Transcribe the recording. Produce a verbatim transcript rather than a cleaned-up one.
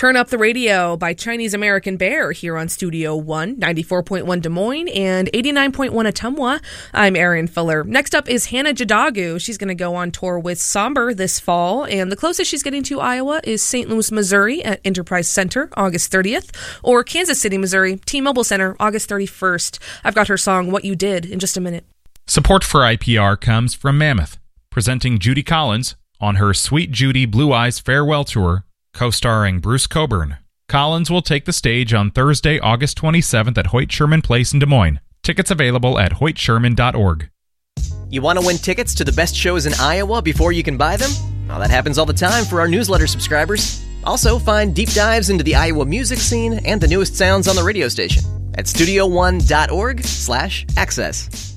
Turn Up the Radio by Chinese American Bear here on Studio One, ninety-four point one Des Moines and eighty-nine point one Ottumwa. I'm Erin Fuller. Next up is Hannah Jadagu. She's going to go on tour with Somber this fall, and the closest she's getting to Iowa is Saint Louis, Missouri at Enterprise Center, August thirtieth, or Kansas City, Missouri, T-Mobile Center, August thirty-first. I've got her song What You Did in just a minute. Support for I P R comes from Mammoth, presenting Judy Collins on her Sweet Judy Blue Eyes Farewell Tour, co-starring Bruce Coburn. Collins will take the stage on Thursday, August twenty-seventh at Hoyt Sherman Place in Des Moines. Tickets available at hoyt sherman dot org. You want to win tickets to the best shows in Iowa before you can buy them? Well, that happens all the time for our newsletter subscribers. Also, find deep dives into the Iowa music scene and the newest sounds on the radio station at studio one dot org slash access.